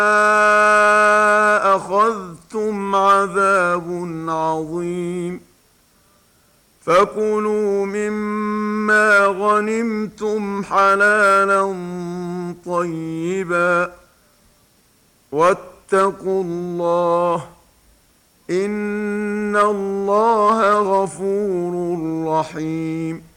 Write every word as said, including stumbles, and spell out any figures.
أخذتم عذاب عظيم. فكلوا مما غنمتم حلالا طيبا واتقوا الله إن الله غفور رحيم.